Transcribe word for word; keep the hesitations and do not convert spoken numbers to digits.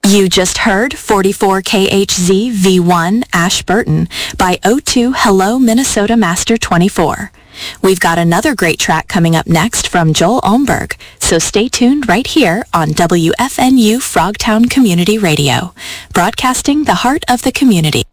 You just heard forty-four K H Z V one Ashburton by O two Hello Minnesota Master twenty-four. We've got another great track coming up next from Joel Olmberg, so stay tuned right here on W F N U Frogtown Community Radio, broadcasting the heart of the community.